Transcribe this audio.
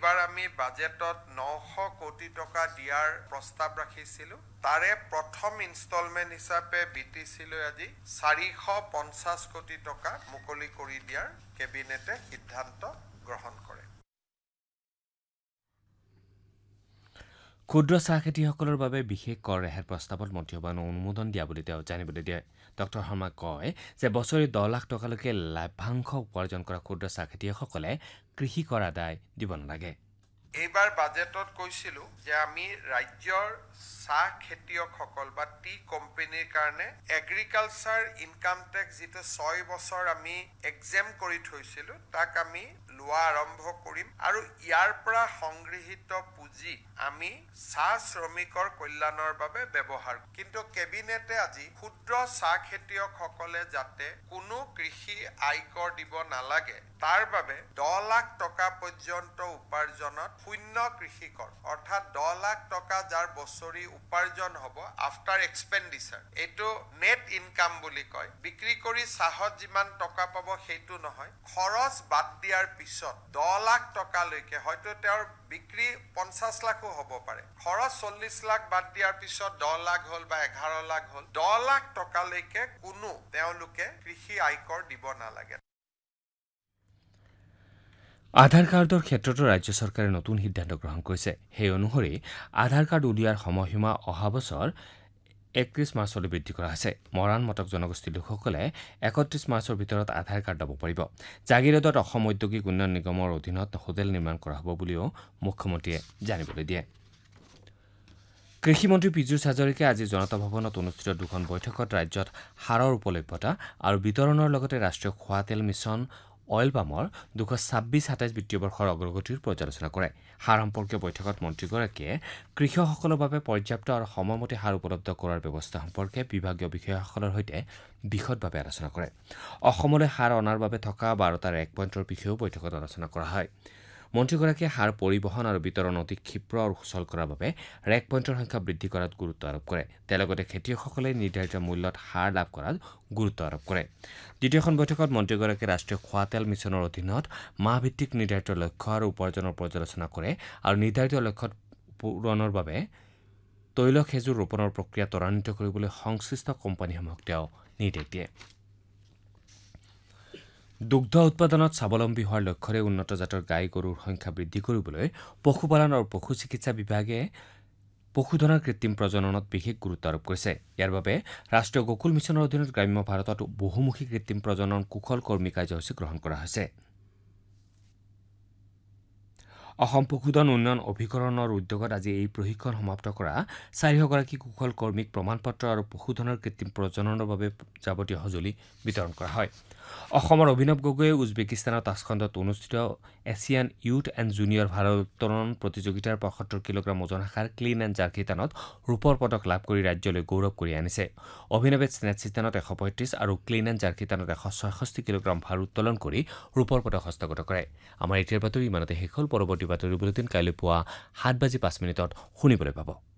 এইবাৰ আমি বাজেটত 900 কোটি টকা দিয়াৰ প্ৰস্তাৱ ৰাখিছিলোঁ। তাৰে প্ৰথম ইনষ্টলমেণ্ট হিচাপে BTC-লৈ আজি 450 কোটি টকা মুকলি কৰি দিয়াৰ কেবিনেটে সিদ্ধান্ত গ্ৰহণ কৰে। ক্ষুদ্ৰ চাহ খেতিয়কসকলৰ বাবে বিশেষ কৰ ৰেহাইৰ প্ৰস্তাৱত মন্ত্ৰীসভাই অনুমোদন দিয়া বুলি তেওঁ জানিবলৈ দিয়ে। ড শৰ্মাই কয় যে বছৰি 10 লাখ টকালৈকে লাভ্যাংশ উপাৰ্জন কৰা ক্ষুদ্ৰ চাহ খেতিয়কসকলে কৃষি কৰ আদায় দিব নালাগে। এইবাৰ বাজেটত কৈছিলোঁ যে আমি ৰাজ্যৰ চাহ খেতিয়কসকল বা টি কোম্পানীৰ কাৰণে এগ্ৰিকালচাৰ ইনকাম টেক্স যিটো 6 বছৰ আমি এক্সেম কৰি থৈছিলোঁ তাক আমি লোৱা আৰম্ভ কৰিম আৰু ইয়াৰ পৰা সংগৃহীত পুঁজি আমি চাহ শ্ৰমিকৰ কল্যাণৰ বাবে ব্যৱহাৰ কৰিম। কিন্তু কেবিনেটে আজি ক্ষুদ্ৰ চাহ খেতিয়কসকলে যাতে কোনো কৃষি আয়কৰ দিব নালাগে তাৰ বাবে 10 লাখ টকা পৰ্যন্ত উপাৰ্জনত শূন্য কৃষি কৰ অৰ্থাৎ 10 লাখ টকা যাৰ বছৰি উপাৰ্জন হ'ব আফটাৰ এক্সপেণ্ডিচাৰ, এইটো নেট ইনকাম বুলি কয়। বিক্ৰী কৰি চাহত যিমান টকা পাব সেইটো নহয়, খৰচ বাদ দিয়াৰ পিছত 10 লাখ টকালৈকে, হয়তো তেওঁৰ বিক্ৰী 50 লাখো হ'ব পাৰে, খৰচ 40 লাখ বাদ দিয়াৰ পিছত 10 লাখ হ'ল বা 11 লাখ হ'ল, 10 লাখ টকালৈকে কোনো তেওঁলোকে কৃষি আয়কৰ দিব নালাগে। আধাৰ কাৰ্ডৰ ক্ষেত্ৰতো ৰাজ্য চৰকাৰে নতুন সিদ্ধান্ত গ্ৰহণ কৰিছে। সেই অনুসৰি আধাৰ কাৰ্ড উলিওৱাৰ সময়সীমা অহা বছৰ 31 মাৰ্চলৈ বৃদ্ধি কৰা হৈছে। মৰাণ মটক জনগোষ্ঠীৰ লোকসকলে 31 মাৰ্চৰ ভিতৰত আধাৰ কাৰ্ড ল'ব পাৰিব। জাগিৰোডত অসম ঔদ্যোগিক উন্নয়ন নিগমৰ অধীনত হোটেল নিৰ্মাণ কৰা হ'ব বুলিও মুখ্যমন্ত্ৰীয়ে জানিবলৈ দিয়ে। কৃষিমন্ত্ৰী পীযুষ হাজৰিকাই আজি জনতা ভৱনত অনুষ্ঠিত দুখন বৈঠকত ৰাজ্যত সাৰৰ উপলভ্যতা আৰু বিতৰণৰ লগতে ৰাষ্ট্ৰীয় খোৱা তেল মিছন অইল পামৰ 2026-27 বিত্তীয় বৰ্ষৰ অগ্ৰগতিৰ পৰ্যালোচনা কৰে। সাৰ সম্পৰ্কীয় বৈঠকত মন্ত্ৰীগৰাকীয়ে কৃষকসকলৰ বাবে পৰ্যাপ্ত আৰু সময়মতে সাৰ উপলব্ধ কৰোৱাৰ ব্যৱস্থা সম্পৰ্কে বিভাগীয় বিষয়াসকলৰ সৈতে বিশদভাৱে আলোচনা কৰে। অসমলৈ সাৰ অনাৰ বাবে থকা 12টা ৰেক পইণ্টৰ বিষয়েও বৈঠকত আলোচনা কৰা হয়। মন্ত্ৰীগৰাকীয়ে সাৰ পৰিবহণ আৰু বিতৰণ অধিক ক্ষীপ্ৰ আৰু সুচল কৰাৰ বাবে ৰেক পইণ্টৰ সংখ্যা বৃদ্ধি কৰাত গুৰুত্ব আৰোপ কৰে। তেওঁ লগতে খেতিয়কসকলে নিৰ্ধাৰিত মূল্যত সাৰ লাভ কৰাত গুৰুত্ব আৰোপ কৰে। দ্বিতীয়খন বৈঠকত মন্ত্ৰীগৰাকীয়ে ৰাষ্ট্ৰীয় খোৱা তেল মিছনৰ অধীনত মাহভিত্তিক নিৰ্ধাৰিত লক্ষ্য আৰু উপাৰ্জনৰ পৰ্যালোচনা কৰে আৰু নিৰ্ধাৰিত লক্ষ্য পূৰণৰ বাবে তৈল খেজুৰ ৰোপণৰ প্ৰক্ৰিয়া ত্বৰান্বিত কৰিবলৈ সংশ্লিষ্ট কোম্পানীসমূহক তেওঁ নিৰ্দেশ দিয়ে। দুগ্ধ উৎপাদনত স্বাৱলম্বী হোৱাৰ লক্ষ্যৰে উন্নত জাতৰ গাই গৰুৰ সংখ্যা বৃদ্ধি কৰিবলৈ পশুপালন আৰু পশু চিকিৎসা বিভাগে পশুধনৰ কৃত্ৰিম প্ৰজননত বিশেষ গুৰুত্ব আৰোপ কৰিছে। ইয়াৰ বাবে ৰাষ্ট্ৰীয় গকুল মিছনৰ অধীনত গ্ৰাম্য ভাৰতত বহুমুখী কৃত্ৰিম প্ৰজনন কুশল কৰ্মী কাৰ্যসূচী গ্ৰহণ কৰা হৈছে। অসম পশুধন উন্নয়ন অভিকৰণৰ উদ্যোগত আজি এই প্ৰশিক্ষণ সমাপ্ত কৰা 400গৰাকী কুশল কৰ্মীক প্ৰমাণপত্ৰ আৰু পশুধনৰ কৃত্ৰিম প্ৰজননৰ বাবে যাৱতীয় সঁজুলি বিতৰণ কৰা হয়। অসমৰ অভিনৱ গগৈয়ে উজবেকিস্তানৰ তাছখণ্ডত অনুষ্ঠিত এছিয়ান ইউথ এণ্ড জুনিয়ৰ ভাৰোত্তোলন প্ৰতিযোগিতাৰ 75 কিলোগ্ৰাম ওজন শাখাৰ ক্লিন এণ্ড জাৰ্ক শিতানত ৰূপৰ পদক লাভ কৰি ৰাজ্যলৈ গৌৰৱ কঢ়িয়াই আনিছে। অভিনৱে স্নেটছ শিতানত 135 আৰু ক্লিন এণ্ড জাৰ্ক শিতানত 166 কিলোগ্ৰাম ভাৰ উত্তোলন কৰি ৰূপৰ পদক হস্তগত কৰে। আমাৰ এতিয়াৰ বাতৰি ইমানতে শেষ হ'ল। পৰৱৰ্তী বাতৰি বুলেটিন কাইলৈ পুৱা 7:05 শুনিবলৈ পাব।